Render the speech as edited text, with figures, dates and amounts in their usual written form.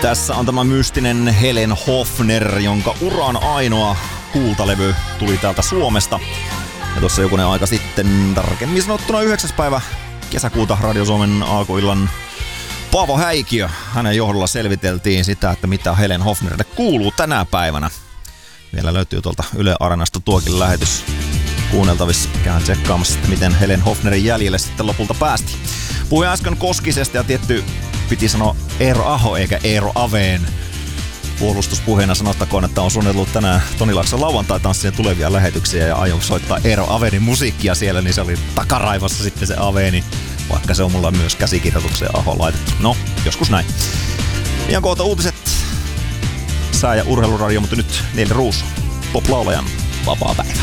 Tässä on tämä mystinen Helen Hofner, jonka uran ainoa kultalevy tuli täältä Suomesta. Ja tuossa jokunen aika sitten, tarkemmin sanottuna 9. päivä kesäkuuta Radio Suomen alkuillan Paavo Häikiö. Hänen johdolla selviteltiin sitä, että mitä Helen Hofnerille kuuluu tänä päivänä. Vielä löytyy tuolta Yle Areenasta tuokin lähetys kuunneltavissa. Käyn tsekkaamassa, miten Helen Hofnerin jäljelle sitten lopulta päästiin. Puhuin äsken Koskisesta ja tietty piti sanoa Eero Aho eikä Eero Aveen. Puolustuspuheena sanottakoon, että on suunnitellut tänään Toni Laakson lauantai-tanssien tulevia lähetyksiä ja aion soittaa Eero Avenin musiikkia siellä, niin se oli takaraivossa sitten se Aveni, vaikka se on mulla myös käsikirjoitukseen Aho laitettu. No, joskus näin. Ja kohta uutiset, sää- ja urheiluradio, mutta nyt Neeli Ruusu, pop-laulajan vapaa päivä.